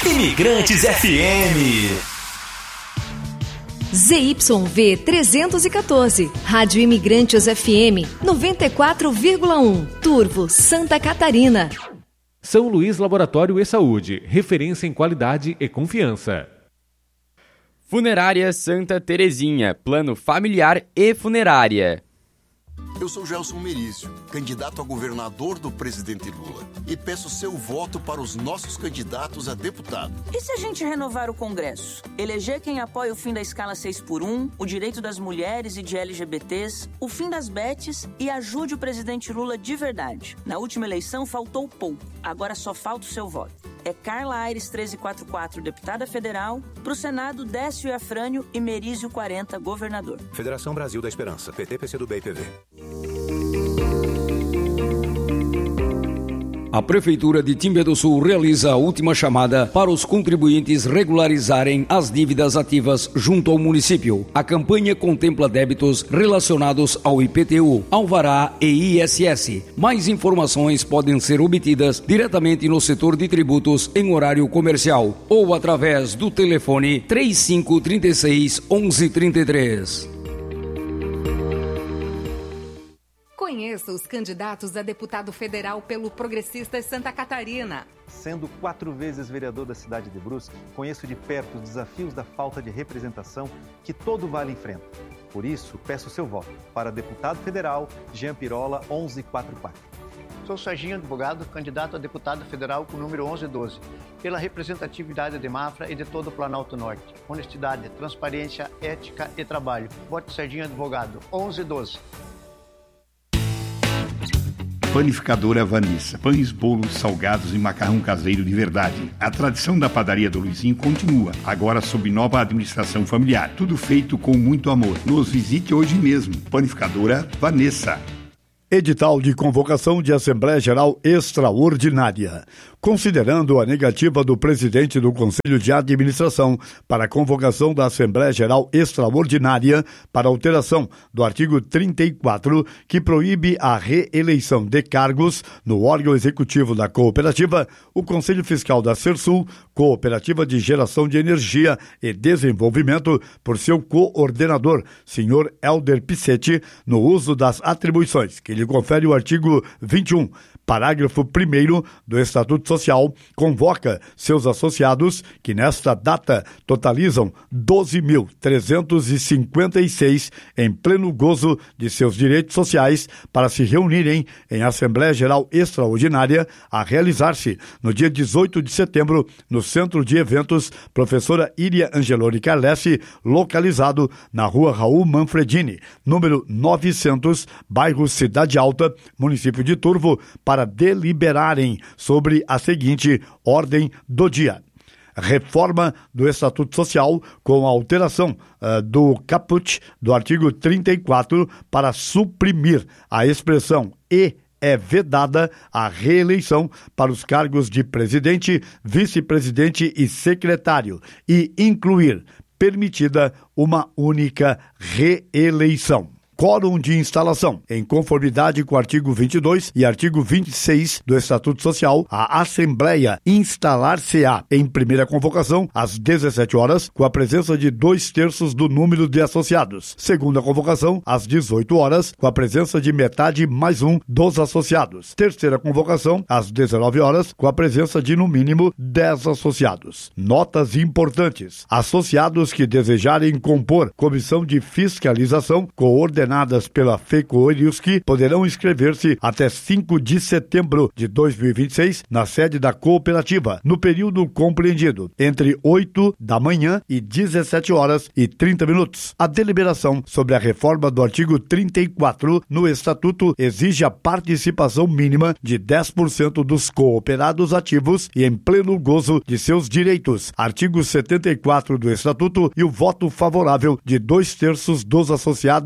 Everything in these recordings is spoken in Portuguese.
Imigrantes FM. ZYV 314, Rádio Imigrantes FM 94,1, Turvo, Santa Catarina. São Luís Laboratório e Saúde, referência em qualidade e confiança. Funerária Santa Terezinha, plano familiar e funerária. Eu sou Gelson Merício, candidato a governador do presidente Lula, e peço seu voto para os nossos candidatos a deputado. E se a gente renovar o Congresso? Eleger quem apoia o fim da escala 6x1, o direito das mulheres e de LGBTs, o fim das betes e ajude o presidente Lula de verdade. Na última eleição faltou pouco, agora só falta o seu voto. É Carla Aires 1344, deputada federal, para o Senado Décio Afrânio e Merísio 40, governador. Federação Brasil da Esperança, PT, PCdoB e PV. A Prefeitura de Timbé do Sul realiza a última chamada para os contribuintes regularizarem as dívidas ativas junto ao município. A campanha contempla débitos relacionados ao IPTU, Alvará e ISS. Mais informações podem ser obtidas diretamente no setor de tributos em horário comercial ou através do telefone 3536 1133. Conheça os candidatos a deputado federal pelo Progressistas Santa Catarina. Sendo 4 vezes vereador da cidade de Brusque, conheço de perto os desafios da falta de representação que todo vale enfrenta. Por isso, peço seu voto para deputado federal Jean Pirola 1144. Sou Serginho Advogado, candidato a deputado federal com o número 1112, pela representatividade de Mafra e de todo o Planalto Norte. Honestidade, transparência, ética e trabalho. Vote Serginho Advogado 1112. Panificadora Vanessa. Pães, bolos, salgados e macarrão caseiro de verdade. A tradição da padaria do Luizinho continua, agora sob nova administração familiar. Tudo feito com muito amor. Nos visite hoje mesmo. Panificadora Vanessa. Edital de convocação de Assembleia Geral Extraordinária. Considerando a negativa do presidente do Conselho de Administração para a convocação da Assembleia Geral Extraordinária para alteração do artigo 34, que proíbe a reeleição de cargos no órgão executivo da cooperativa, o Conselho Fiscal da Sersul, Cooperativa de Geração de Energia e Desenvolvimento, por seu coordenador, senhor Helder Pissetti, no uso das atribuições que lhe confere o artigo 21, parágrafo 1º do Estatuto Social, convoca seus associados, que nesta data totalizam 12.356 em pleno gozo de seus direitos sociais, para se reunirem em Assembleia Geral Extraordinária a realizar-se no dia 18 de setembro no Centro de Eventos Professora Iria Angeloni Carlessi, localizado na Rua Raul Manfredini, número 900, bairro Cidade Alta, município de Turvo, para deliberarem sobre a seguinte ordem do dia. Reforma do Estatuto Social com a alteração do caput do artigo 34 para suprimir a expressão "e é vedada a reeleição para os cargos de presidente, vice-presidente e secretário e incluir permitida uma única reeleição. Quórum de instalação. Em conformidade com o artigo 22 e artigo 26 do Estatuto Social, a Assembleia instalar-se-á em primeira convocação às 17 horas, com a presença de 2/3 do número de associados. Segunda convocação, às 18 horas, com a presença de metade mais um dos associados. Terceira convocação, às 19 horas, com a presença de no mínimo 10 associados. Notas importantes. Associados que desejarem compor comissão de fiscalização coordenadas pela FECOERIUSC poderão inscrever-se até 5 de setembro de 2026 na sede da cooperativa, no período compreendido entre 8 da manhã e 17 horas e 30 minutos. A deliberação sobre a reforma do artigo 34 no Estatuto exige a participação mínima de 10% dos cooperados ativos e em pleno gozo de seus direitos. Artigo 74 do Estatuto e o voto favorável de 2/3 dos associados presentes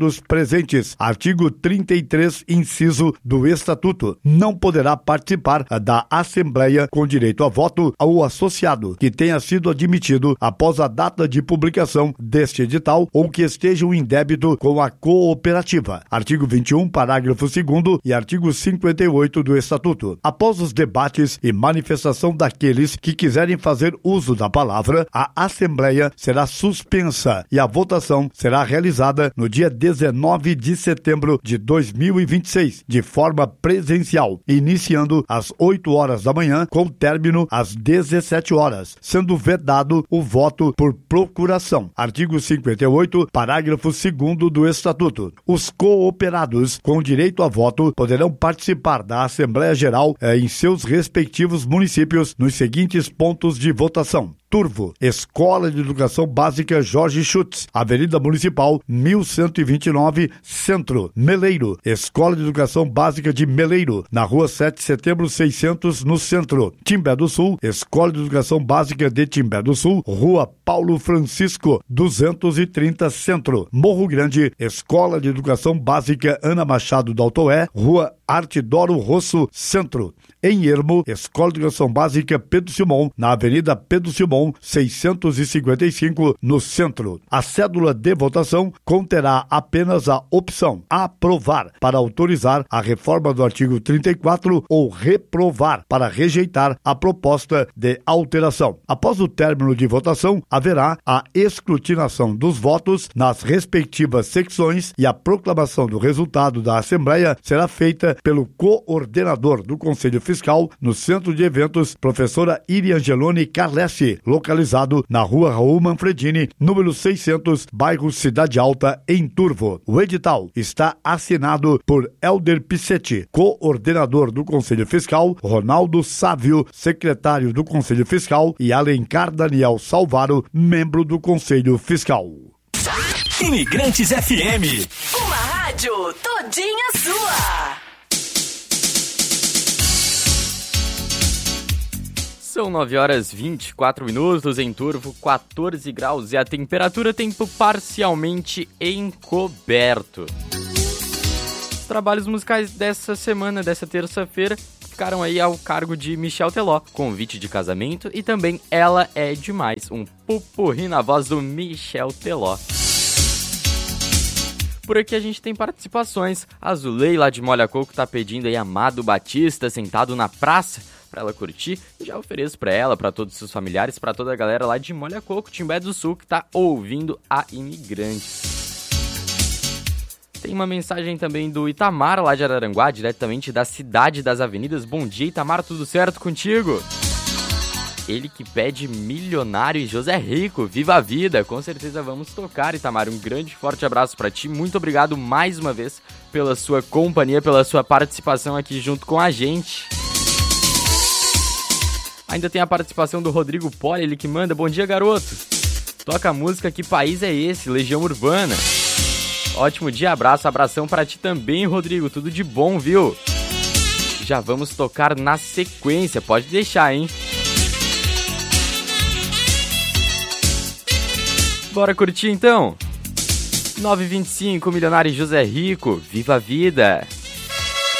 presentes. Artigo 33, inciso do Estatuto. Não poderá participar da Assembleia com direito a voto ou associado que tenha sido admitido após a data de publicação deste edital ou que estejam em débito com a cooperativa. Artigo 21, parágrafo 2º e artigo 58 do Estatuto. Após os debates e manifestação daqueles que quiserem fazer uso da palavra, a Assembleia será suspensa e a votação será realizada no dia 19 de setembro de 2026, de forma presencial, iniciando às 8 horas da manhã, com término às 17 horas, sendo vedado o voto por procuração. Artigo 58, parágrafo 2º do Estatuto. Os cooperados com direito a voto poderão participar da Assembleia Geral em seus respectivos municípios nos seguintes pontos de votação. Turvo, Escola de Educação Básica Jorge Schutz, Avenida Municipal 1129, Centro. Meleiro, Escola de Educação Básica de Meleiro, na Rua 7 de Setembro 600, no Centro. Timbé do Sul, Escola de Educação Básica de Timbé do Sul, Rua Paulo Francisco 230, Centro. Morro Grande, Escola de Educação Básica Ana Machado da Altoé, Rua Artidoro Rosso, Centro. Em Ermo, Escola de Educação Básica Pedro Simon, na Avenida Pedro Simon 655, no Centro. A cédula de votação conterá apenas a opção aprovar para autorizar a reforma do artigo 34 ou reprovar para rejeitar a proposta de alteração. Após o término de votação, haverá a escrutinação dos votos nas respectivas secções e a proclamação do resultado da Assembleia será feita pelo coordenador do Conselho Fiscal no Centro de Eventos, professora Iri Angeloni Carlessi, localizado na Rua Raul Manfredini, número 600, bairro Cidade Alta, em Turvo. O edital está assinado por Helder Pissetti, coordenador do Conselho Fiscal, Ronaldo Sávio, secretário do Conselho Fiscal, e Alencar Daniel Salvaro, membro do Conselho Fiscal. Imigrantes FM. Uma rádio todinha sua. São 9 horas 24 minutos em Turvo, 14 graus e a temperatura, tempo parcialmente encoberto. Os trabalhos musicais dessa semana, dessa terça-feira, ficaram aí ao cargo de Michel Teló, Convite de Casamento e também Ela é Demais, um pupurri na voz do Michel Teló. Por aqui a gente tem participações. A Zulei lá de Molha Coco tá pedindo aí Amado Batista sentado na praça pra ela curtir, e já ofereço pra ela, pra todos os seus familiares, pra toda a galera lá de Molha Coco, Timbé do Sul, que tá ouvindo a Imigrantes. Tem uma mensagem também do Itamar, lá de Araranguá, diretamente da Cidade das Avenidas. Bom dia, Itamar, tudo certo contigo? Ele que pede Milionário e José Rico, viva a vida, com certeza vamos tocar, Itamar, um grande forte abraço pra ti, muito obrigado mais uma vez pela sua companhia, pela sua participação aqui junto com a gente. Ainda tem a participação do Rodrigo Poli, ele que manda, bom dia garoto, toca a música Que País é Esse, Legião Urbana. Ótimo dia, abração pra ti também, Rodrigo, tudo de bom, viu? Já vamos tocar na sequência, pode deixar, hein? Bora curtir então? 9h25, Milionário e José Rico, viva a vida!